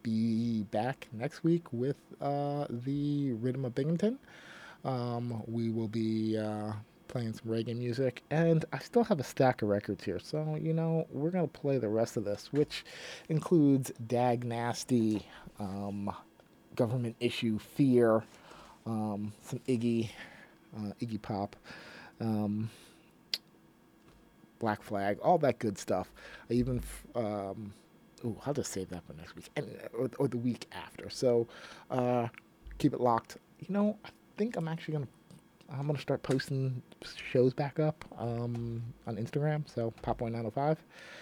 be back next week with the Rhythm of Binghamton. We will be playing some reggae music, and I still have a stack of records here. So, we're going to play the rest of this, which includes Dag Nasty, Government Issue Fear, some Iggy Pop, Black Flag, all that good stuff. I even, I'll just save that for next week, or the week after. So, keep it locked. I think I'm gonna start posting shows back up on Instagram. So Popboy905.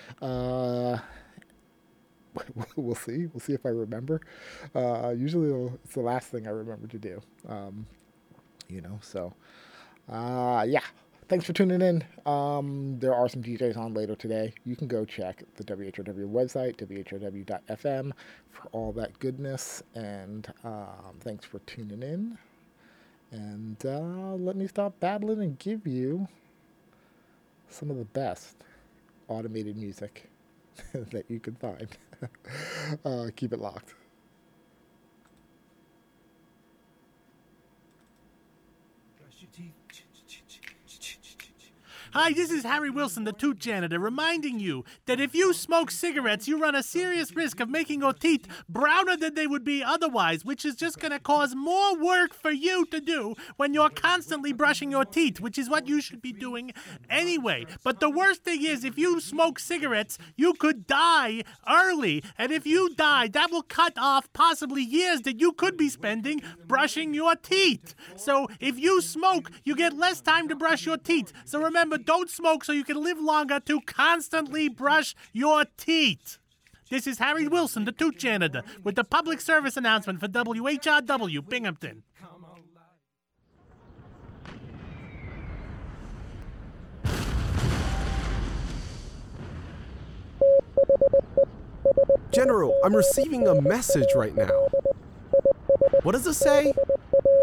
We'll see. We'll see if I remember. Usually it's the last thing I remember to do. So yeah. Thanks for tuning in. There are some DJs on later today. You can go check the WHRW website, whrw.fm, for all that goodness. And thanks for tuning in. And let me stop babbling and give you some of the best automated music that you can find. Keep it locked. Brush your teeth. Hi, this is Harry Wilson, the Toot Janitor, reminding you that if you smoke cigarettes, you run a serious risk of making your teeth browner than they would be otherwise, which is just going to cause more work for you to do when you're constantly brushing your teeth, which is what you should be doing anyway. But the worst thing is, if you smoke cigarettes, you could die early. And if you die, that will cut off possibly years that you could be spending brushing your teeth. So if you smoke, you get less time to brush your teeth. So remember, don't smoke so you can live longer to constantly brush your teeth. This is Harry Wilson, the Toot Janitor, with the public service announcement for WHRW Binghamton. General, I'm receiving a message right now. What does it say?